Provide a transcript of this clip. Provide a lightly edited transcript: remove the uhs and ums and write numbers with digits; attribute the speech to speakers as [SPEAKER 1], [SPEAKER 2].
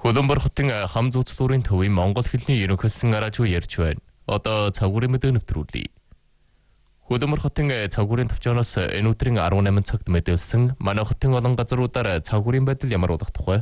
[SPEAKER 1] Улаанбаатар хотын хам зууцлуурын төвийн монгол хэлний ерөнхийлсөн радио ярьж байна. Одоо цагуурын мэдээ нэвтрүүлье. Улаанбаатар хотын цагуурын төвчөөс энэ өдрийн 18 цагт мэдээлсэн манай хотын олон газруудаар цагуурын байдал ямар болох тухай